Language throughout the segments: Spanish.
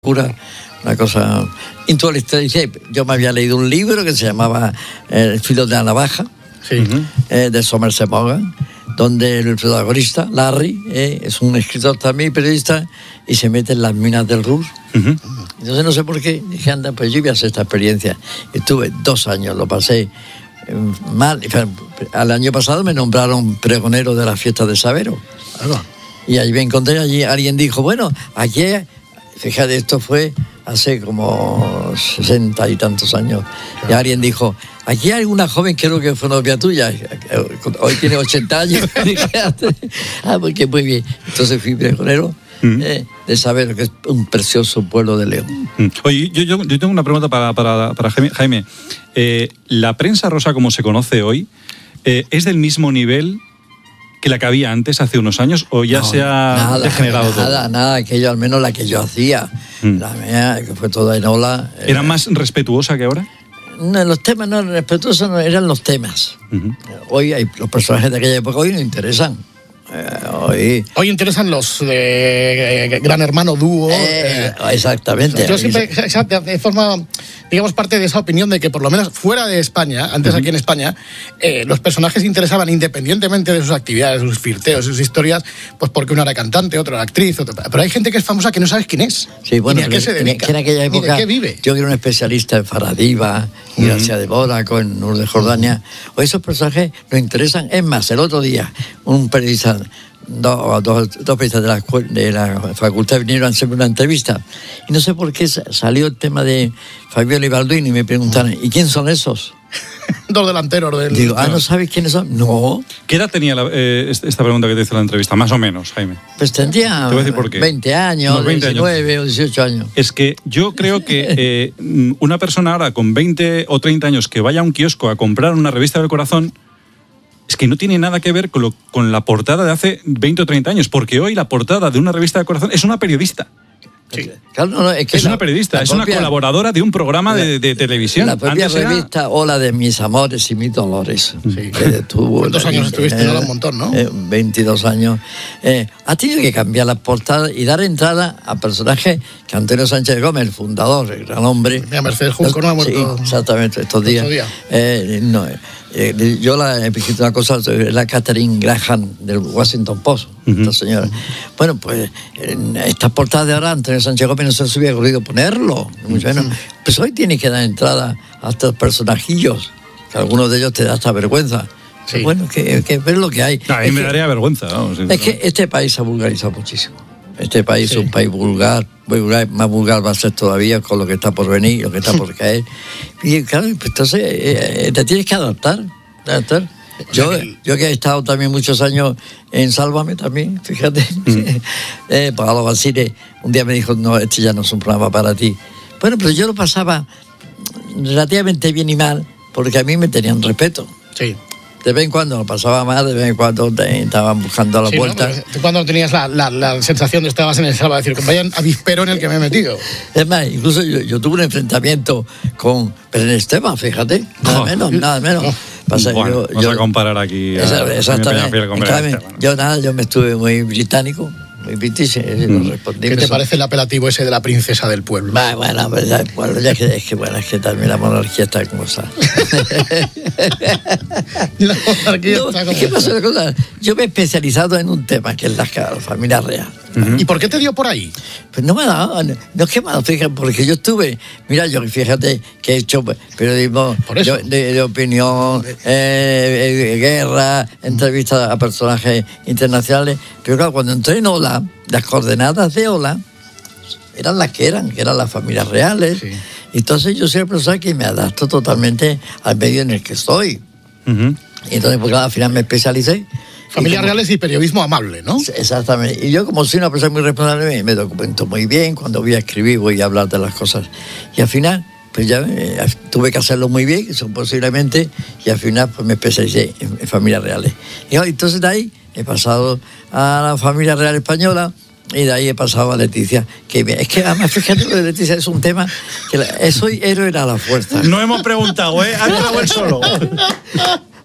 locura, una cosa intelectual. Yo me había leído un libro que se llamaba El filo de la navaja, de Somerset Maugham, donde el protagonista, Larry, es un escritor también, periodista, y se mete en las minas del Ruhr. Entonces no sé por qué, dije, anda, pues yo voy a hacer esta experiencia. Estuve 2 años, lo pasé mal. Al año pasado me nombraron pregonero de la fiesta de Sabero. Y allí me encontré, allí alguien dijo, bueno, aquí, fíjate, esto fue hace como 60 y tantos años. Claro. Y alguien dijo, aquí hay una joven, creo que fue novia tuya, hoy tiene 80 años. Porque muy bien. Entonces fui pregonero de Sabero, que es un precioso pueblo de León. Oye, yo tengo una pregunta para Jaime. ¿La prensa rosa, como se conoce hoy, es del mismo nivel que la que había antes, hace unos años, o ya se ha degenerado todo? Nada, aquello, al menos la que yo hacía, la mía, que fue toda en ola. ¿Era más respetuosa que ahora? No, los temas no, respetuosos no eran los temas. Hoy hay los personajes de aquella época, hoy no interesan. Hoy interesan los Gran Hermano dúo. Exactamente. Yo siempre de forma, digamos, parte de esa opinión de que por lo menos fuera de España, antes aquí en España, los personajes interesaban independientemente de sus actividades, sus flirteos, sus historias, pues porque uno era cantante, otro era actriz, pero hay gente que es famosa que no sabes quién es. Sí, bueno, ni a qué se dedica, que en aquella época, ni de qué vive. Yo que era un especialista en Faradiva, Gracia de Mónaco, en Nur de Jordania, o esos personajes nos interesan. Es más, el otro día, un periodista, dos periodistas de la facultad vinieron a hacerme una entrevista y no sé por qué salió el tema de Fabiola y Balduino y me preguntaron, ¿y quién son esos? 2 delanteros del... Digo, ¿no sabes quiénes son? No. ¿Qué edad tenía esta pregunta que te hizo la entrevista? Más o menos, Jaime. Pues tendría 20 años, 19 o 18 años. Es que yo creo que una persona ahora con 20 o 30 años que vaya a un kiosco a comprar una revista del corazón, es que no tiene nada que ver con la portada de hace 20 o 30 años, porque hoy la portada de una revista del corazón es una periodista. Sí. Claro, no, es que es una periodista, es una colaboradora de un programa de televisión. La propia revista Hola de mis amores y mis dolores. Sí. ¿Cuántos años estuviste? Un montón, ¿no? 22 años. Ha tenido que cambiar la portada y dar entrada a personajes que Antonio Sánchez Gómez, el fundador, el gran hombre. Mercedes Junco no ha muerto. Sí, exactamente, estos días. Yo he escrito una cosa, la Catherine Graham del Washington Post, esta señora. Bueno, pues en esta portada de ahora, Antonio Sánchez Gómez no se les hubiera ocurrido ponerlo, mucho menos. Pues hoy tiene que dar entrada a estos personajillos, que algunos de ellos te da hasta vergüenza. Sí. Bueno, que ver lo que hay. A mí me daría vergüenza. Vamos, es que este país se ha vulgarizado muchísimo. Este país es un país vulgar, más vulgar va a ser todavía con lo que está por venir, lo que está por caer. Y claro, pues entonces te tienes que adaptar. Yo que he estado también muchos años en Sálvame también, fíjate. Pablo Basile un día me dijo, no, este ya no es un programa para ti. Bueno, pero yo lo pasaba relativamente bien y mal, porque a mí me tenían respeto. Sí. De vez en cuando lo pasaba mal, de vez en cuando te estaban buscando la vuelta. ¿No? Cuando tenías la sensación de que estabas en el Salva, decir, que vayan avispero en el que me he metido. Es más, incluso yo tuve un enfrentamiento con Belén Esteban, fíjate, nada menos. No. Pasa, bueno, vamos a comparar aquí. Exactamente. Yo me estuve muy británico. ¿Qué te parece el apelativo ese de la princesa del pueblo? Bueno, pues ya, es que también la monarquía está como está. La monarquía está como ¿Qué pasa? Yo me he especializado en un tema que es la familia real. ¿Y por qué te dio por ahí? Pues no me ha dado, no es que me ha dado, fíjate, porque yo estuve, fíjate que he hecho periodismo de opinión, guerra, entrevistas a personajes internacionales, pero claro, cuando entré en Ola, las coordenadas de Ola eran las que eran las familias reales. Sí. Entonces yo soy la persona que me adapto totalmente al medio en el que estoy. Y entonces, pues, al final me especialicé. Familias reales y periodismo amable, ¿no? Exactamente. Y yo, como soy una persona muy responsable, me documento muy bien. Cuando voy a escribir, voy a hablar de las cosas. Y al final, pues ya tuve que hacerlo muy bien, posiblemente, y al final pues me especialicé en familias reales. Y entonces de ahí he pasado a la familia real española, y de ahí he pasado a Leticia. Es que además, fíjate, lo de Leticia es un tema que soy héroe a la fuerza. No hemos preguntado, ¿eh? Ha entrado él solo.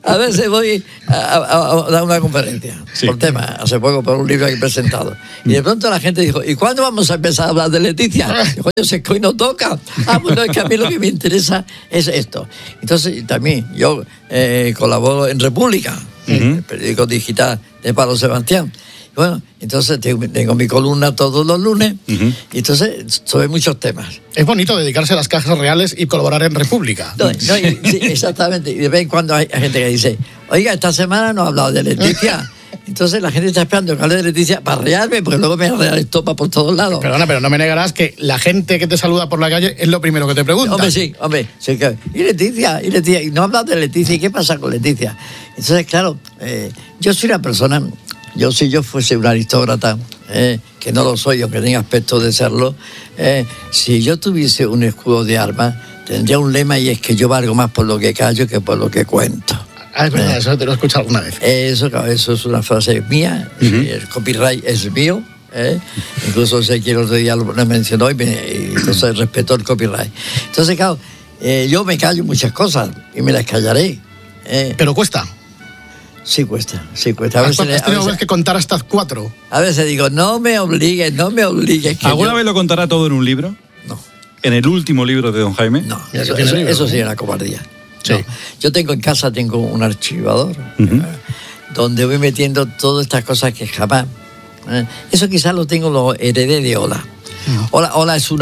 A veces voy a dar una conferencia por tema, hace poco por un libro que he presentado. Y de pronto la gente dijo, ¿y cuándo vamos a empezar a hablar de Leticia? Dijo, yo sé que hoy no toca. Bueno, es que a mí lo que me interesa es esto. Entonces también yo colaboro en República, el periódico digital de Pablo Sebastián. Bueno, entonces tengo mi columna todos los lunes, y entonces sobre muchos temas. Es bonito dedicarse a las cajas reales y colaborar en República. Sí, exactamente. Y de vez en cuando hay gente que dice, oiga, esta semana no ha hablado de Leticia. Entonces la gente está esperando que hable de Leticia para rearme, porque luego me arrea el estopa por todos lados. Perdona, pero no me negarás que la gente que te saluda por la calle es lo primero que te pregunta. Hombre, sí. ¿Y Leticia? Y no ha hablado de Leticia. ¿Y qué pasa con Leticia? Entonces, claro, yo soy una persona... si yo fuese un aristócrata, que no lo soy, aunque tenga aspecto de serlo, si yo tuviese un escudo de armas, tendría un lema, y es que yo valgo más por lo que callo que por lo que cuento. Es verdad, eso te lo he escuchado alguna vez. Eso es una frase mía, el copyright es mío. Incluso sé que el otro día lo mencionó y entonces respetó el copyright. Entonces, claro, yo me callo muchas cosas y me las callaré. Pero cuesta. Sí cuesta. ¿Has tenido que contar hasta 4? A veces digo, no me obligues. ¿Alguna vez lo contará todo en un libro? No. ¿En el último libro de Don Jaime? No, eso sí es una cobardía. Sí. No. Yo en casa tengo un archivador donde voy metiendo todas estas cosas que jamás... Eso quizás lo heredé de Hola. Hola es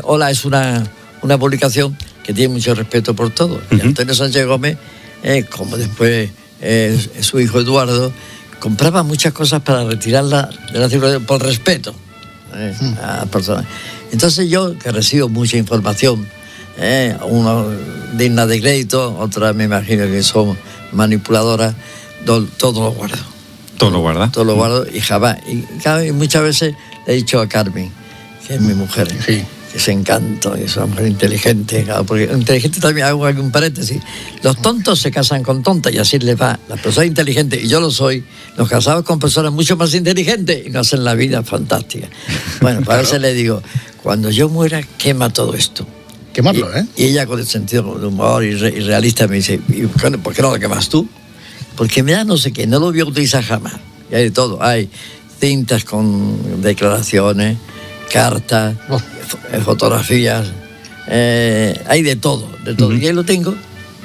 una publicación que tiene mucho respeto por todo. Y Antonio Sánchez Gómez, como después... su hijo Eduardo compraba muchas cosas para retirarla de la circulación por respeto a las personas. Entonces yo, que recibo mucha información, una digna de crédito, otra me imagino que son manipuladoras, todo lo guardo. ¿Todo lo guarda? Todo lo guardo y jamás. Y muchas veces le he dicho a Carmen, que es mi mujer, que es encanto, es una mujer inteligente, claro, porque inteligente también, hago un paréntesis, los tontos se casan con tontas y así les va. Las personas inteligentes, y yo lo soy, nos casamos con personas mucho más inteligentes y nos hacen la vida fantástica. Bueno, para eso le digo, cuando yo muera, quema todo esto. Quemarlo, Y ella, con el sentido de humor y realista, me dice, ¿por qué no lo quemas tú? Porque me da no sé qué, no lo voy a utilizar jamás. Y hay de todo, hay cintas con declaraciones, cartas, fotografías, hay de todo. Y ahí lo tengo,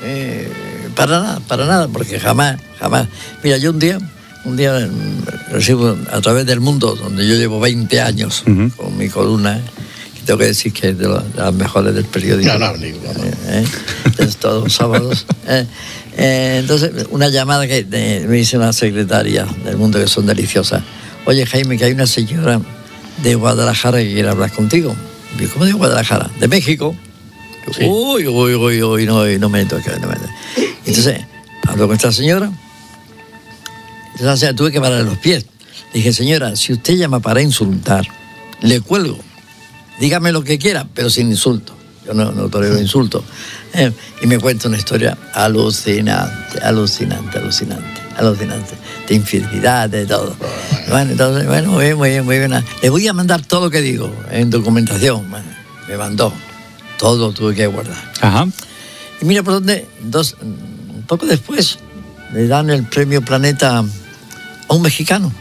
para nada, porque jamás. Mira, yo un día recibo a través del mundo, donde yo llevo 20 años con mi columna, que tengo que decir que es de las mejores del periódico. No. Todos los sábados. Entonces, una llamada que me dice una secretaria del mundo, que son deliciosas. Oye, Jaime, que hay una señora de Guadalajara que quiere hablar contigo. Digo, ¿cómo de Guadalajara? ¿De México? Sí. Uy, no me toca. Entonces, hablo con esta señora. Entonces, tuve que pararle los pies. Dije, señora, si usted llama para insultar, le cuelgo. Dígame lo que quiera, pero sin insulto. Yo no tolero insultos. Y me cuenta una historia alucinante. De infidelidad, de todo. Bueno, entonces, muy bien. Le voy a mandar todo lo que digo en documentación. Bueno, me mandó. Todo lo tuve que guardar. Ajá. Y mira por dónde, un poco después, le dan el premio Planeta a un mexicano.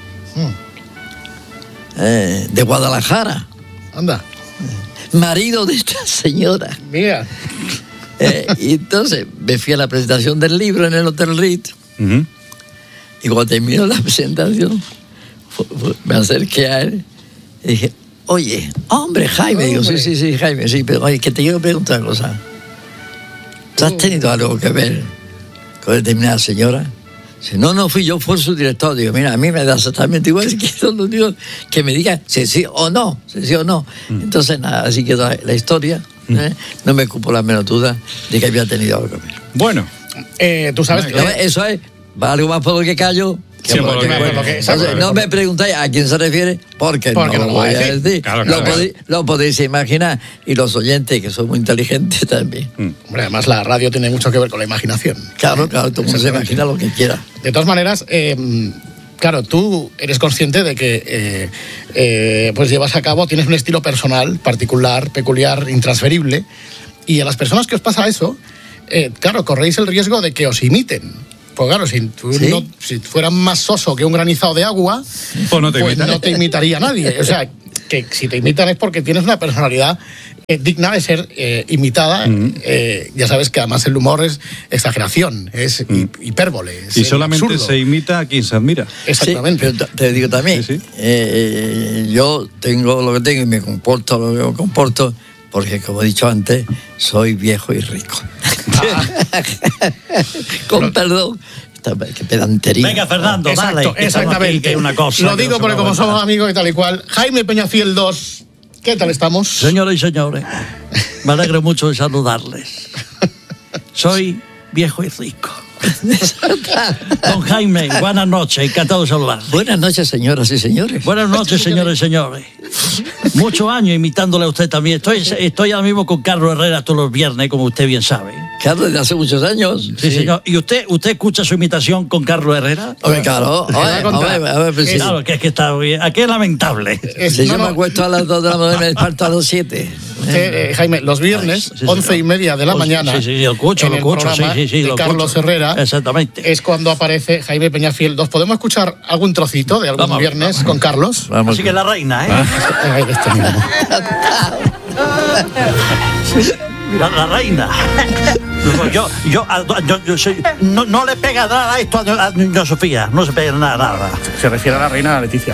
De Guadalajara. Anda. Marido de esta señora. Mira. Y entonces me fui a la presentación del libro en el Hotel Ritz. Y cuando terminó la presentación, me acerqué a él y dije, oye, hombre, Jaime. Digo, sí, Jaime, sí, pero oye, que te quiero preguntar una cosa. ¿Tú has tenido algo que ver con determinada señora? Dice, no fui yo, fue su director. Digo, mira, a mí me da exactamente igual, que son los digo que me digan si sí o no. Entonces, nada, así quedó la historia. No me cupo la menor duda de que había tenido algo que ver. Bueno. Tú sabes que... Eso es, va algo más por lo que callo. Entonces, no me preguntáis a quién se refiere, porque no lo voy a decir. Claro. Lo podéis imaginar. Y los oyentes, que son muy inteligentes también. Hombre, además la radio tiene mucho que ver con la imaginación. Claro, todo el mundo se imagina lo que quiera. De todas maneras, claro, tú eres consciente de que pues llevas a cabo, tienes un estilo personal, particular, peculiar, intransferible, y a las personas que os pasa eso, claro, corréis el riesgo de que os imiten. Pues claro, si fueras más soso que un granizado de agua, pues no te imitaría nadie. O sea, que si te imitan es porque tienes una personalidad digna de ser imitada. Ya sabes que además el humor es exageración, es hipérbole. Y solamente absurdo. se imita a quien se admira. Exactamente. Sí, pero te digo también, yo tengo lo que tengo y me comporto lo que me comporto, porque como he dicho antes, soy viejo y rico. Con perdón. Qué pedantería. Venga, Fernando, Exacto, dale. Exactamente. Una cosa lo digo porque como somos amigos y tal y cual. Jaime Peñafiel 2, ¿qué tal estamos? Señoras y señores, me alegro mucho de saludarles. Soy viejo y rico. Don Jaime, buenas noches, encantado de saludarles. Buenas noches, señoras y señores. Buenas noches, señores y señores. Muchos años imitándole a usted también. Estoy ahora mismo con Carlos Herrera todos los viernes, como usted bien sabe. Carlos, desde hace muchos años. Sí, señor. ¿Y usted escucha su imitación con Carlos Herrera? Hombre, claro. A ver, pues sí. Claro, que es que está bien. Aquí es lamentable. Si yo me acuesto a las 2 de la mañana y me desperto a las 7. Jaime, los viernes, 11:30 de la mañana. Sí, lo escucho, en el programa de Carlos Herrera. Exactamente. Es cuando aparece Jaime Peñafiel 2. ¿Podemos escuchar algún trocito de algún viernes con Carlos? Vamos. Así que la reina, ¿eh? Este mismo. La reina. Yo soy, no le pega nada a esto a doña Sofía. No se pega nada. Se refiere a la reina Leticia.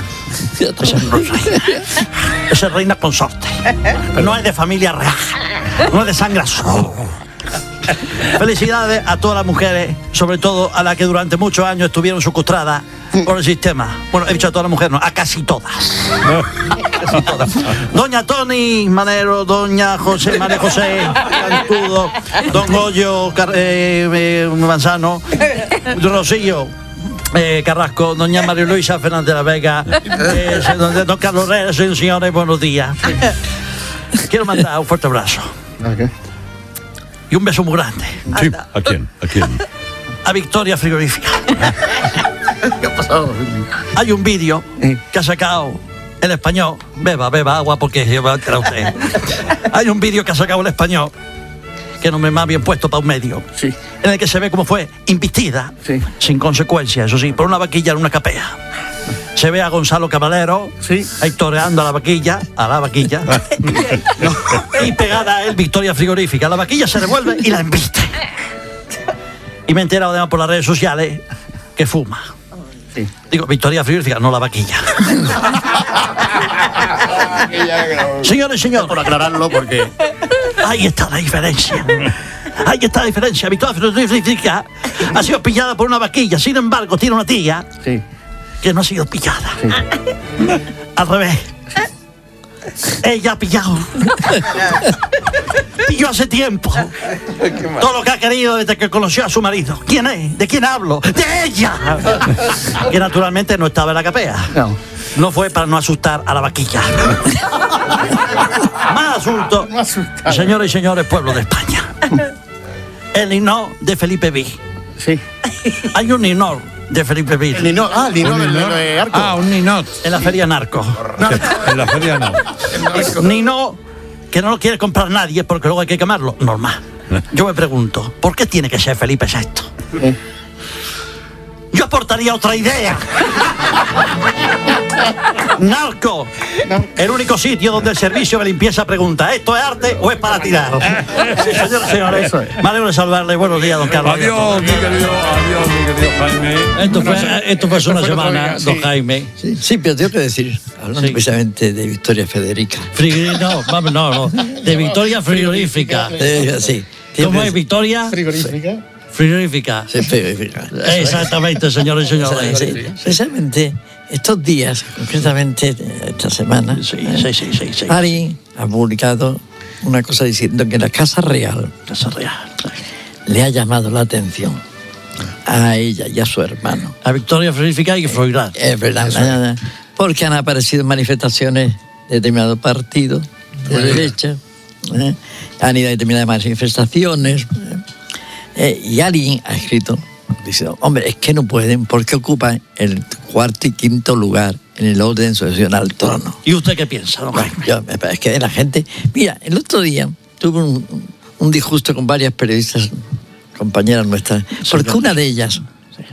Esa es reina consorte. No es de familia real. No es de sangre azul. Felicidades a todas las mujeres, sobre todo a las que durante muchos años estuvieron secuestradas por el sistema. Bueno, he dicho a todas las mujeres, no, a casi todas. Casi todas. Doña Toni Manero, doña María José Cantudo, don Goyo Manzano, don Rosillo Carrasco, doña María Luisa Fernández de la Vega, don Carlos Herrera, señores, buenos días. Quiero mandar un fuerte abrazo. Okay. Y un beso muy grande. Sí, ¿a quién? A Victoria Frigorífica. ¿Qué ha pasado? Hay un vídeo que ha sacado El Español. Beba agua porque se va a enterar usted. Hay un vídeo que ha sacado El Español, que no me más bien puesto para un medio, sí, en el que se ve cómo fue investida, sí, sin consecuencias, eso sí, por una vaquilla en una capea. Se ve a Gonzalo Caballero, sí, ahí toreando a la vaquilla, y pegada a él Victoria Frigorífica. La vaquilla se revuelve y la embiste. Y me he enterado además por las redes sociales que fuma. sí. Digo, Victoria Frigorífica, no la vaquilla. Señores y señores, Por aclararlo, porque ahí está la diferencia. Ahí está la diferencia. Victoria Frigorífica ha sido pillada por una vaquilla. Sin embargo, tiene una tía sí, que no ha sido pillada. Sí. Al revés. Ella ha pillado. Pilló hace tiempo. Todo lo que ha querido desde que conoció a su marido. ¿Quién es? ¿De quién hablo? ¡De ella! Que naturalmente no estaba en la capea. No fue para no asustar a la vaquilla. Más asunto. Señores y señores, pueblo de España. El himno de Felipe V. sí. Hay un himno de Felipe V. El Ninot de Arco. Un ninot. En la feria Narco. En la feria no. Nino, que no lo quiere comprar nadie porque luego hay que quemarlo. Normal. Yo me pregunto, ¿por qué tiene que ser Felipe VI? Yo aportaría otra idea. Narco, el único sitio donde el servicio de limpieza pregunta, ¿esto es arte o es para tirar? Sí, señores, señores, me alegro de saludarle. Buenos días, don Carlos. Adiós, mi querido Jaime. Esto fue una semana, sí, don Jaime. Sí, pero tengo que decir, hablando Sí. precisamente de Victoria Federica. No, de Victoria Frigorífica. Sí. ¿Cómo es Victoria? Frigorífica. Frigorífica. Sí, Federica. Exactamente, señores y señores. Sí, precisamente estos días, concretamente esta semana, Sí. Ari ha publicado una cosa diciendo que la Casa Real Casa Real. le ha llamado la atención a ella y a su hermano. A Victoria Frigorífica y Froilán. Es verdad, porque han aparecido manifestaciones de determinados partidos de derecha, han ido a determinadas manifestaciones, y alguien ha escrito, dice, hombre, es que no pueden porque ocupan el cuarto y quinto lugar en el orden sucesión al trono. ¿Y usted qué piensa, don Bueno, Jaime? es que la gente... Mira, el otro día tuve un disgusto con varias periodistas, compañeras nuestras, porque una de ellas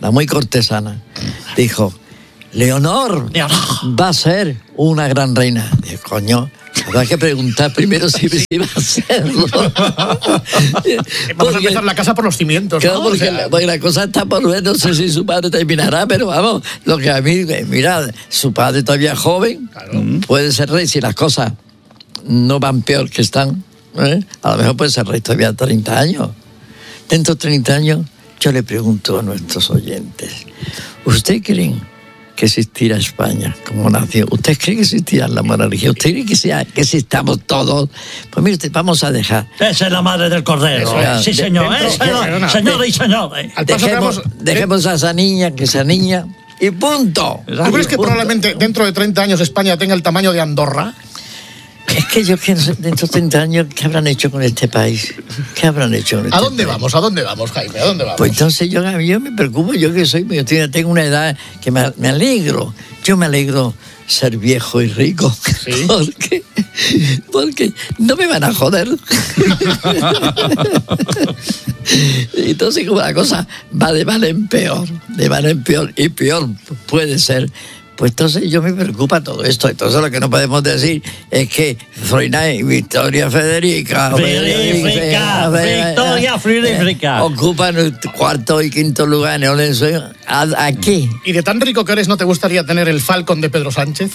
la muy cortesana, dijo, Leonor va a ser una gran reina. Dije, coño, habrá que preguntar primero si va a serlo. Vamos a empezar la casa por los cimientos, claro, ¿no? porque la cosa está por ver, no sé si su padre terminará, pero vamos, lo que a mí, mira, su padre todavía joven, puede ser rey si las cosas no van peor que están, a lo mejor puede ser rey todavía 30 años. Dentro de 30 años, yo le pregunto a nuestros oyentes, ¿usted creen que existirá España como nación? ¿Usted cree que existirá la monarquía? ¿Usted cree que existamos todos? Pues mire usted, vamos a dejar. Esa es la madre del cordero. Sí, señor. Señores y señores. Dejemos a esa niña, y punto. ¿Tú crees que probablemente dentro de 30 años España tenga el tamaño de Andorra? Es que yo pienso, dentro de 30 años, ¿qué habrán hecho con este país? ¿Qué habrán hecho con este ¿A dónde país? vamos? ¿A dónde vamos, Jaime? ¿A dónde vamos? Pues entonces yo me preocupo, yo tengo una edad que me alegro. Yo me alegro ser viejo y rico. ¿Sí? Porque no me van a joder. Entonces, como la cosa va de mal en peor, y peor puede ser, pues entonces yo me preocupa todo esto. Entonces lo que no podemos decir es que Zoina y Victoria Federica ocupan el cuarto y quinto lugar en el ¿A qué? ¿Y de tan rico que eres no te gustaría tener el Falcon de Pedro Sánchez?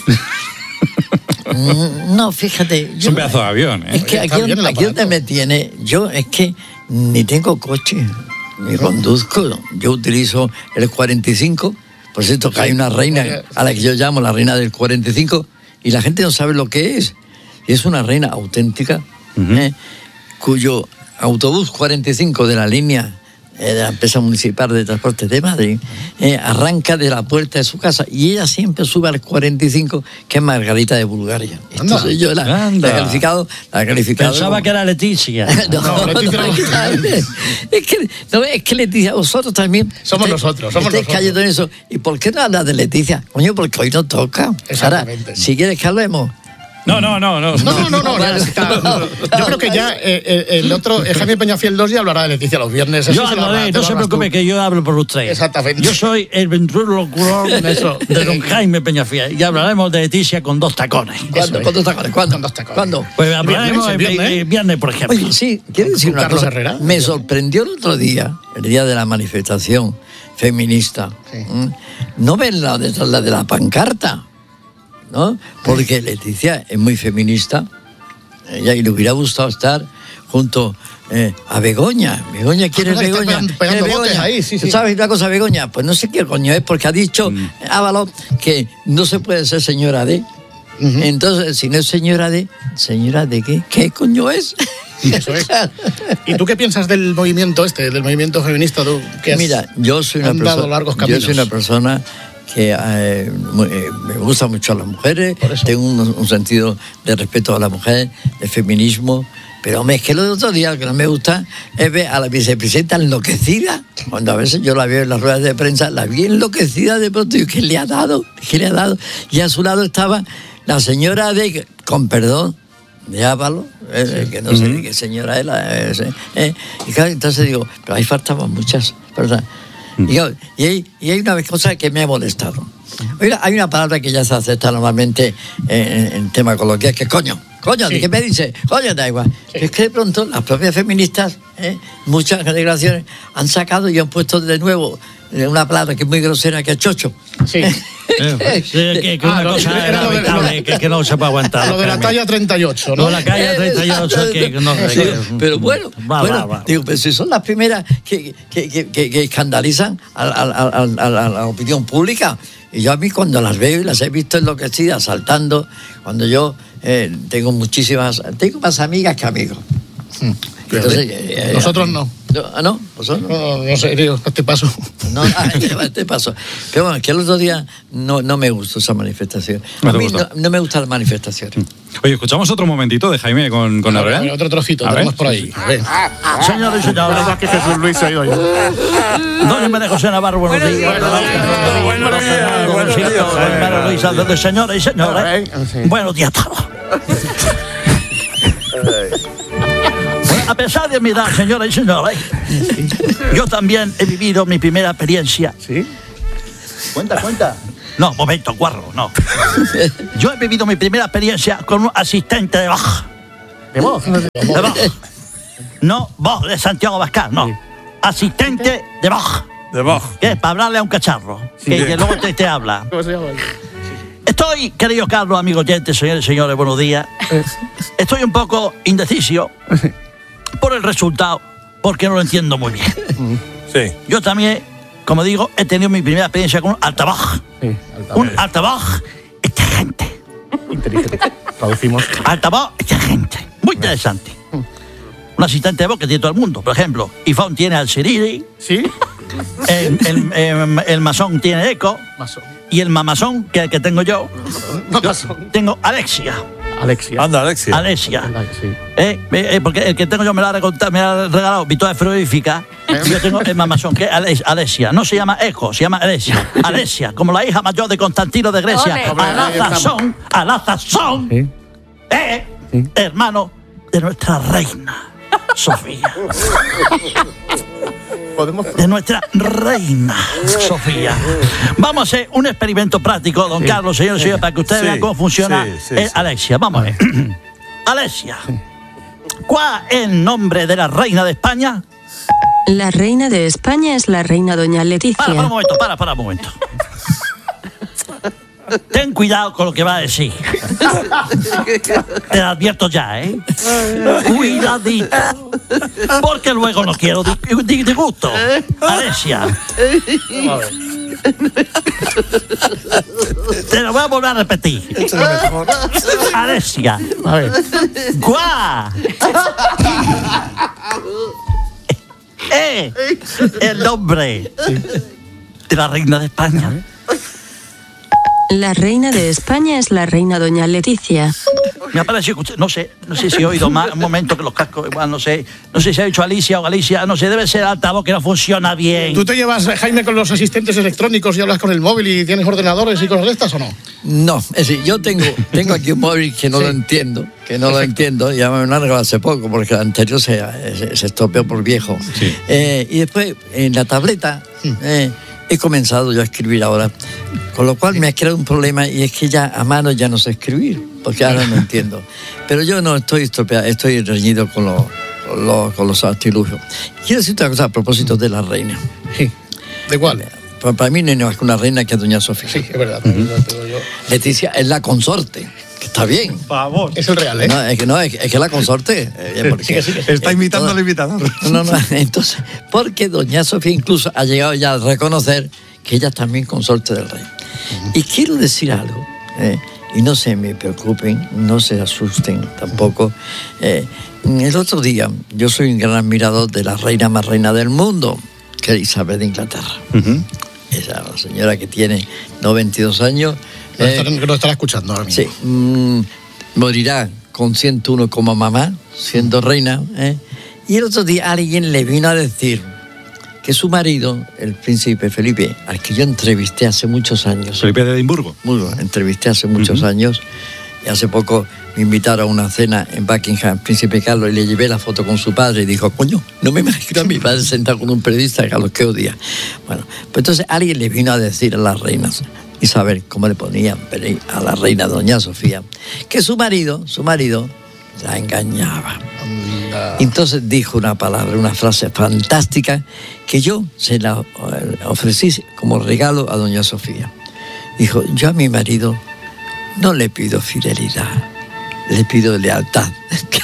No, fíjate. Es un pedazo de avión, ¿eh? Es que aquí donde me tiene, yo es que ni tengo coche, ni conduzco. Yo utilizo el 45. Por cierto, que hay una reina a la que yo llamo la reina del 45 y la gente no sabe lo que es. Y es una reina auténtica, cuyo autobús 45 de la línea de la empresa municipal de transporte de Madrid arranca de la puerta de su casa y ella siempre sube al 45, que es Margarita de Bulgaria. Entonces yo la he calificado. Pensaba que era Leticia. No, Leticia es que Leticia, vosotros también somos nosotros. Callando en eso. ¿Y por qué no hablas de Leticia? Coño, porque hoy no toca. Ahora, si quieres que hablemos. No. Yo creo que ya el otro, Jaime Peñafiel 2 ya hablará de Leticia los viernes. Yo hablaré, no se preocupe que yo hablo por usted. Exactamente. Yo soy el ventrílocuo de don Jaime Peñafiel y hablaremos de Leticia con 2 tacones. ¿Cuándo? ¿Cuándo? Pues hablaremos el viernes, por ejemplo. Oye, sí, quiero decir una cosa. Herrera. Me sorprendió el otro día, el día de la manifestación feminista, no verla detrás de la pancarta, ¿no? Porque Leticia es muy feminista, ella le hubiera gustado estar junto a Begoña. Begoña quiere Begoña. ¿Sabes una cosa, Begoña? Pues no sé qué coño es, porque ha dicho Ábalos que no se puede ser señora de. Entonces, si no es señora de qué? ¿Qué coño es? Eso es. ¿Y tú qué piensas del movimiento del movimiento feminista? Mira, yo soy una persona que me gusta mucho a las mujeres, tengo un sentido de respeto a la mujer, de feminismo, pero hombre, es que lo de otro día que no me gusta es ver a la vicepresidenta enloquecida, cuando a veces yo la veo en las ruedas de prensa, la vi enloquecida de pronto, y ¿qué le ha dado? Y a su lado estaba la señora con perdón, de Ábalos, que no sé ni qué señora es, y claro, entonces digo, pero ahí faltaban muchas personas. Y hay una cosa que me ha molestado. Hay una palabra que ya se acepta normalmente en tema coloquial, que es coño. ¿Qué me dice? Coño, da igual. Es que de pronto las propias feministas, muchas generaciones, han sacado y han puesto de nuevo una palabra que es muy grosera, que es chocho. Sí. Que una cosa era lamentable, que no se puede aguantar. Lo de la talla 38, ¿no? La talla 38, que no sé. Pero bueno, digo, pero si son las primeras que escandalizan a la opinión pública. Y yo a mí cuando las veo y las he visto enloquecidas, saltando, cuando yo tengo más amigas que amigos. Entonces, nosotros no. ¿No? ¿Vosotros no? No sé, digo, este paso. Este paso. Pero bueno, que el otro día no me gustó esa manifestación. A mí no me gusta la manifestación. Oye, escuchamos otro momentito de Jaime con Herrera. Otro trocito, tenemos por ahí. A ver. Señores y señores. La verdad que Jesús Luis se ha ido ya. Doña María José Navarro, buenos días. Buenos días. Señores y señores. Buenos días a todos. A pesar de mi edad, señoras y señores, Yo también he vivido mi primera experiencia. ¿Sí? Cuenta. No, momento, guarro, no. Yo he vivido mi primera experiencia con un asistente de Bach. ¿De voz? De Bach. No, Bach de Santiago Abascal, no. Sí. Asistente de Bach. De Bach. ¿Qué? Para hablarle a un cacharro. Que luego te habla. ¿Cómo se llama? Estoy, querido Carlos, amigos oyentes, señores y señores, buenos días. Estoy un poco indeciso por el resultado, porque no lo entiendo muy bien. Sí. Yo también, como digo, he tenido mi primera experiencia con un altavoz. Sí, Un altavoz exigente. inteligente. Traducimos. Altavoz exigente. Muy interesante. Un asistente de voz que tiene todo el mundo. Por ejemplo, iPhone tiene al Siri, ¿Sí? el masón tiene Echo, Masón. y el mamazón, que es el que tengo yo, Masón. tengo Alexia. Alexia. Anda, Alexia. Alexia. Sí. Porque el que tengo yo me la ha regalado Victoria Frigorífica. Yo tengo el mamazón, que es Alexia. No se llama Eco, se llama Alexia. Alexia, como la hija mayor de Constantino de Grecia. Ole. Alazazón, Sí. hermano de nuestra reina, Sofía. Podemos. De nuestra reina, Sofía. Vamos a hacer un experimento práctico, don Carlos, señores y señores, para que ustedes Sí, vean cómo funciona sí, sí. Alexia. Vamos a ver. Alexia, ¿cuál es el nombre de la reina de España? La reina de España es la reina doña Leticia. Para un momento, para un momento. Ten cuidado con lo que va a decir. Te lo advierto ya, ¿eh? Cuidadito. Porque luego no quiero disgusto. Alexia. Te lo voy a volver a repetir. Alexia. A ver. ¡Guau! El nombre de la reina de España. La reina de España es la reina doña Leticia. Me ha parecido que usted, no sé si he oído más un momento que los cascos, igual no sé si ha dicho Alicia o Galicia, no sé, debe ser el altavoz que no funciona bien. ¿Tú te llevas, Jaime, con los asistentes electrónicos y hablas con el móvil y tienes ordenadores y cosas de estas o no? No, es decir, yo tengo aquí un móvil que no lo entiendo, ya me lo han regalado hace poco, porque el anterior se estropeó por viejo. Sí. Y después, en la tableta, he comenzado yo a escribir ahora, con lo cual me ha creado un problema, y es que ya a mano ya no sé escribir, porque ahora no entiendo. Pero yo no estoy estropeado, estoy reñido con los artilugios. Quiero decirte una cosa a propósito de la reina. Sí. ¿De cuál? Pues para mí no hay más que una reina que es doña Sofía. Sí, es verdad. Te digo yo. Leticia es la consorte, que está bien. Por favor. Es el real, ¿eh? No, es que la consorte. Porque, Sigue. Está imitando al imitador. No, entonces, porque doña Sofía incluso ha llegado ya a reconocer que ella es también consorte del rey. Y quiero decir algo, y no se me preocupen, no se asusten tampoco. El otro día, yo soy un gran admirador de la reina más reina del mundo, que es Isabel de Inglaterra. Esa la señora que tiene 92 años. Lo estará escuchando ahora mismo. Sí, morirá con 101 como mamá, siendo reina. Y el otro día alguien le vino a decir que su marido, el príncipe Felipe, al que yo entrevisté hace muchos años. Felipe de Edimburgo. Entrevisté hace muchos años, y hace poco me invitaron a una cena en Buckingham, príncipe Carlos, y le llevé la foto con su padre y dijo, coño, no me imagino a mi padre sentado con un periodista a los que odia. Bueno, pues entonces alguien le vino a decir a las reinas, Isabel, cómo le ponían a la reina doña Sofía, que su marido la engañaba. Entonces dijo una palabra, una frase fantástica, que yo se la ofrecí como regalo a doña Sofía. Dijo, yo a mi marido no le pido fidelidad, le pido lealtad.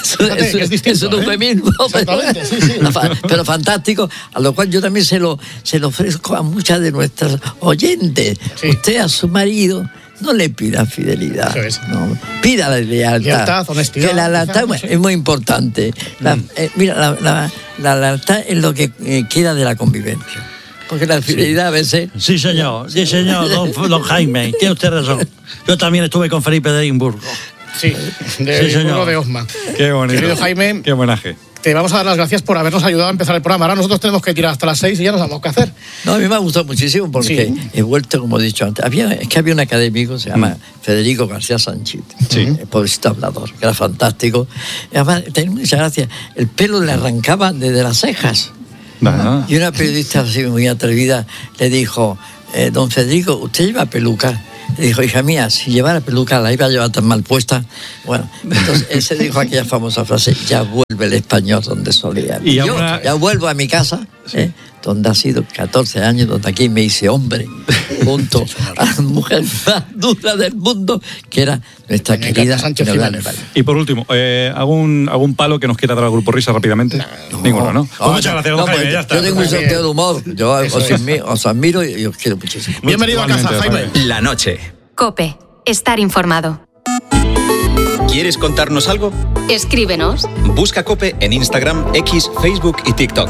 Es distinto, es un eufemismo, Exactamente, sí. pero fantástico, a lo cual yo también se lo ofrezco a muchas de nuestras oyentes. Sí. Usted a su marido no le pida fidelidad, Eso es. no, pídale lealtad. Lealtad, honestidad, Que la lealtad sí. es muy importante. Mira, la lealtad es lo que queda de la convivencia. Porque la fidelidad a veces... Sí, señor, don Jaime, tiene usted razón. Yo también estuve con Felipe de Edimburgo. Sí, Sí, señor. de Osma. Qué bonito. Querido Jaime, Qué homenaje. te vamos a dar las gracias por habernos ayudado a empezar el programa. Ahora nosotros tenemos que tirar hasta las 6 y ya no sabemos qué hacer. No, a mí me ha gustado muchísimo porque Sí. he vuelto, como he dicho antes. Había un académico, se llama Federico García Sánchez, el pobrecito hablador, que era fantástico. Y además, tenía mucha gracia. El pelo le arrancaba desde las cejas. Nada. Y una periodista así muy atrevida le dijo, don Federico, ¿usted lleva peluca? Le dijo, hija mía, si llevara peluca la iba a llevar tan mal puesta. Bueno, entonces él se dijo aquella famosa frase, ya vuelve el español donde solía. Y yo ahora... ya vuelvo a mi casa, donde ha sido 14 años, donde aquí me hice hombre, junto a la mujer más dura del mundo, que era nuestra querida Sánchez Jiménez. Y por último, ¿algún palo que nos quiera dar al Grupo Risa rápidamente? Ninguno, ¿no? Pues muchas gracias, don Jaime, ya está. Yo tengo un sentido de humor, yo os admiro y os quiero muchísimo. Bienvenido a casa, Jaime. La noche. Cope, estar informado. ¿Quieres contarnos algo? Escríbenos. Busca Cope en Instagram, X, Facebook y TikTok.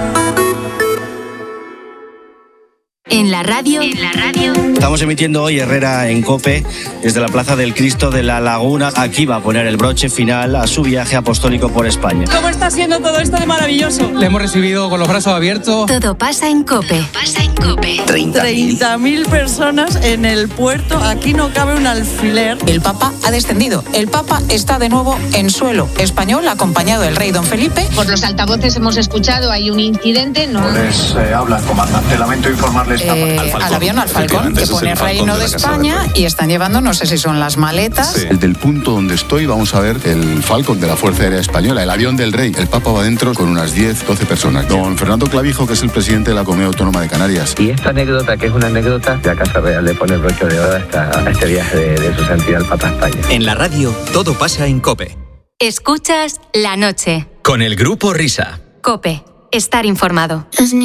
En la radio. Estamos emitiendo hoy Herrera en COPE desde la Plaza del Cristo de la Laguna. Aquí va a poner el broche final a su viaje apostólico por España. ¿Cómo está siendo todo esto de maravilloso? Le hemos recibido con los brazos abiertos. Todo pasa en Cope. 30.000 personas en el puerto. Aquí no cabe un alfiler. El Papa ha descendido. El Papa está de nuevo en suelo español, acompañado del rey don Felipe. Por los altavoces hemos escuchado, hay un incidente. No. Pues habla el comandante. Lamento informarles. Al avión, al Falcón, que pone Reino de España y están llevando, no sé si son las maletas. Sí. Del punto donde estoy vamos a ver el Falcon de la Fuerza Aérea Española, el avión del rey. El Papa va dentro con unas 10, 12 personas. Don Fernando Clavijo, que es el presidente de la Comunidad Autónoma de Canarias. Y esta anécdota, que es una anécdota, la Casa Real le pone el broche de oro a este viaje de su santidad el Papa a España. En la radio, todo pasa en Cope. Escuchas La Noche. Con el Grupo Risa. Cope, estar informado.